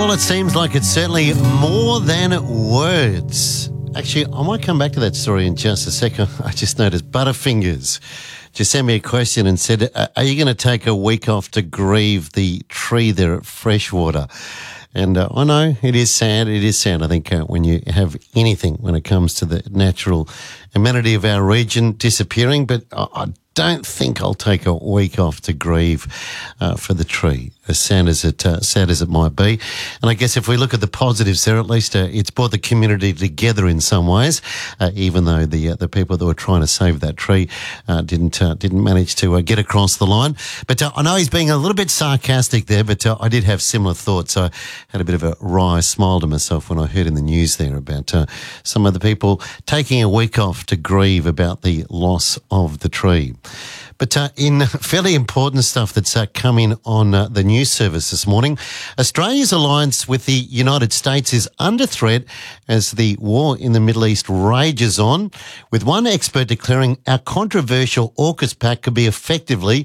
Well, it seems like it's certainly more than words. Actually, I might come back to that story in just a second. I just noticed Butterfingers just sent me a question and said, are you going to take a week off to grieve the tree there at Freshwater? And I know it is sad. It is sad, I think, when you have anything when it comes to the natural amenity of our region disappearing. But I don't think I'll take a week off to grieve for the tree, as sad as it might be. And I guess if we look at the positives there, at least it's brought the community together in some ways, even though the people that were trying to save that tree didn't manage to get across the line. But I know he's being a little bit sarcastic there, but I did have similar thoughts. I had a bit of a wry smile to myself when I heard in the news there about some of the people taking a week off to grieve about the loss of the tree. But in fairly important stuff that's come in on the news service this morning, Australia's alliance with the United States is under threat as the war in the Middle East rages on, with one expert declaring our controversial AUKUS pact could be effectively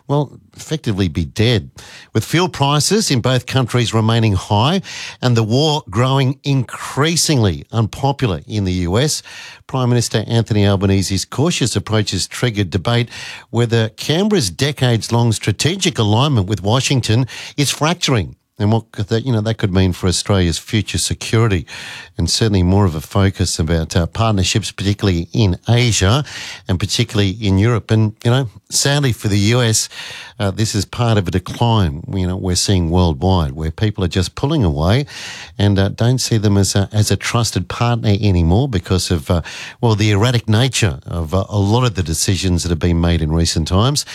be dead. With fuel prices in both countries remaining high and the war growing increasingly unpopular in the US, Prime Minister Anthony Albanese's cautious approach has triggered debate whether Canberra's decades-long strategic alignment with Washington is fracturing, and what that could mean for Australia's future security, and certainly more of a focus about partnerships, particularly in Asia and particularly in Europe. And, sadly for the US, this is part of a decline, we're seeing worldwide, where people are just pulling away and don't see them as a trusted partner anymore because of, the erratic nature of a lot of the decisions that have been made in recent times.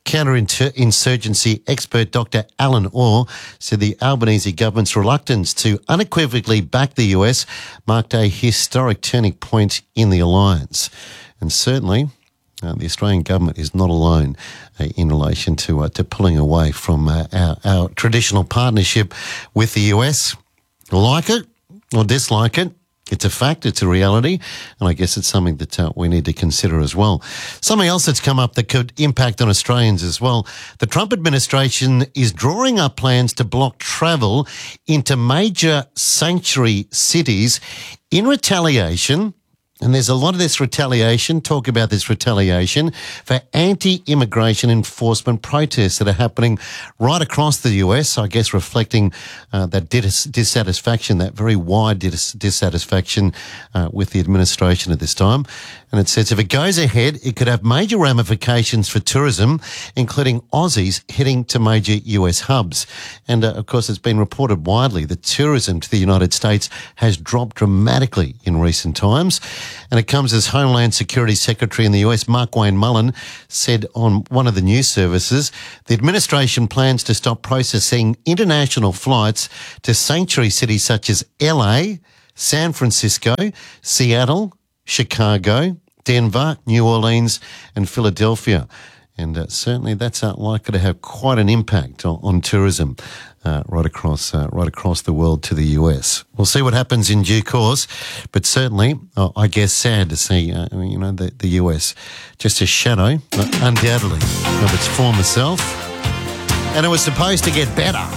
Counterinsurgency expert Dr. Alan Orr said the Albanese government's reluctance to unequivocally back the US marked a historic turning point in the alliance. And certainly, the Australian government is not alone in relation to pulling away from our traditional partnership with the US. Like it or dislike it, it's a fact, it's a reality, and I guess it's something that we need to consider as well. Something else that's come up that could impact on Australians as well. The Trump administration is drawing up plans to block travel into major sanctuary cities in retaliation. And there's a lot of this retaliation, talk about this retaliation, for anti-immigration enforcement protests that are happening right across the US, I guess reflecting that dissatisfaction, that very wide dissatisfaction with the administration at this time. And it says if it goes ahead, it could have major ramifications for tourism, including Aussies heading to major US hubs. And, of course, it's been reported widely that tourism to the United States has dropped dramatically in recent times. And it comes as Homeland Security Secretary in the US, Markwayne Mullin, said on one of the news services, the administration plans to stop processing international flights to sanctuary cities such as LA, San Francisco, Seattle, Chicago, Denver, New Orleans and Philadelphia. And certainly that's likely to have quite an impact on tourism right across the world to the US. We'll see what happens in due course, but certainly, I guess, sad to see the US just a shadow, undoubtedly, of its former self. And it was supposed to get better,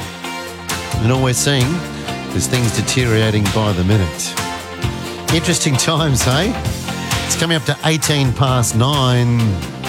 and all we're seeing is things deteriorating by the minute. Interesting times, eh? It's coming up to 9:18.